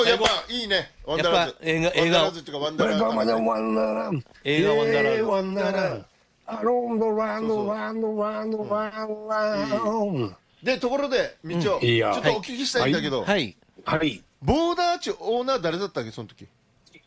やっぱいいね。ワンダーラーズ。 映画ワンダーラーズっていうかワンダーラーズ。 映画ワンダーラーズ。 ワンダーラーズ。アロンドランドランドランドランド。 で、ところで、みちお、ちょっとお聞きしたいんだけど、 はい。 はい。 ボーダーチオーナー誰だったっけ、その時。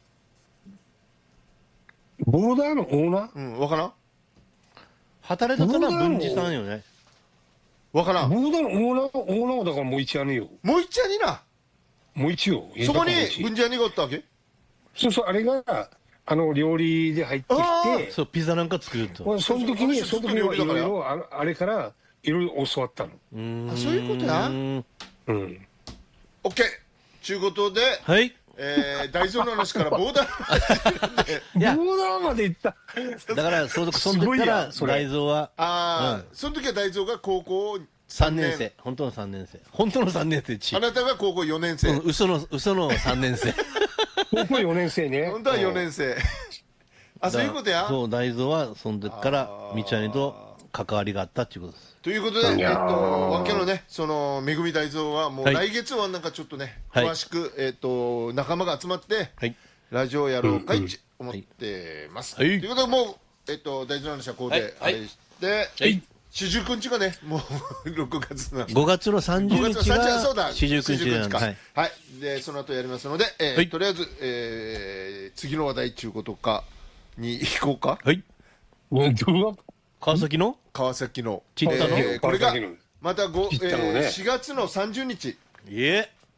ボーダーのオーナー？ うん、わからん働いてたのは文治さんよね。 わからん。 ボーダーのオーナーはだからもう一やねよ。 もう一やにな。 もう一よ。 そこに文治屋にがおったわけ？ そうそう、あれが、料理で入ってきて、 そう、ピザなんか作ると。 その時にいろいろ、あれから、いろいろ教わったの。 あ、そういうことや。 うん。 オッケー。ちゅうことで、 はい。 大蔵の話からボーダーボーダーまで行った。 だから、その時から大蔵は、 その時は大蔵が高校 3年生。本当の3年生。本当の3年生ち。 あなたが高校4年生。 嘘の3年生。 高校4年生ね。 本当は4年生。あ、そういうことや。 そう、大蔵はその時からみちゃにと関わりがあったっていうことです。 ということで、わけのね、そのめぐみ大蔵はもう来月はなんかちょっとね、詳しく仲間が集まってラジオやろうかいって思ってます。ということでもう大蔵の話はこうであれして四十九日がねもう6月な 5月の30日がそうだ四十九日なんで、 はいでその後やりますのでとりあえず次の話題っていうことかに行こうか。 はい。川崎のちったのここれがまた4月の30日